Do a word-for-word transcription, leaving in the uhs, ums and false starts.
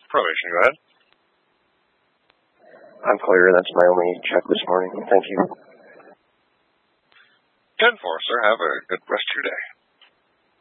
Probation, go ahead. I'm clear. That's my only check this morning. Thank you. ten four, sir. Have a good rest of your day.